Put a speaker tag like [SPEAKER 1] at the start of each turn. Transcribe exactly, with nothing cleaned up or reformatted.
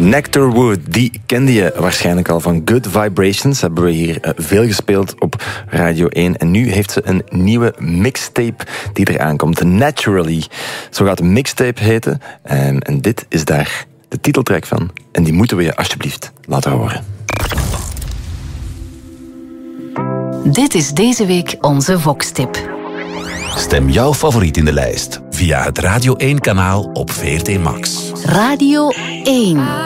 [SPEAKER 1] Nectarwood, die kende je waarschijnlijk al van Good Vibrations. Hebben we hier veel gespeeld op Radio één. En nu heeft ze een nieuwe mixtape die eraan komt. Naturally. Zo gaat de mixtape heten. En dit is daar de titeltrack van. En die moeten we je alsjeblieft laten horen.
[SPEAKER 2] Dit is deze week onze Vox-tip.
[SPEAKER 3] Stem jouw favoriet in de lijst via het Radio één-kanaal op V R T Max.
[SPEAKER 2] Radio één.